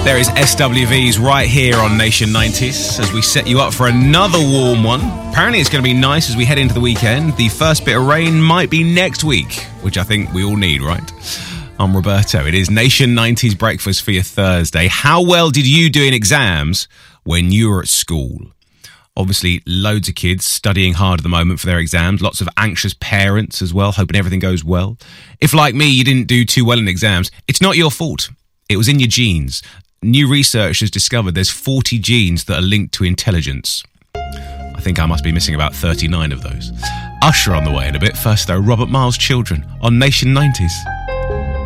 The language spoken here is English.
There is SWV's right here on Nation 90s as we set you up for another warm one. Apparently it's going to be nice as we head into the weekend. The first bit of rain might be next week, which I think we all need, right? I'm Roberto. It is Nation 90s breakfast for your Thursday. How well did you do in exams when you were at school? Obviously, loads of kids studying hard at the moment for their exams. Lots of anxious parents as well, hoping everything goes well. If, like me, you didn't do too well in exams, it's not your fault. It was in your genes. New research has discovered there's 40 genes that are linked to intelligence. I think I must be missing about 39 of those. Usher on the way in a bit. First, though, Robert Miles' Children on Nation 90s.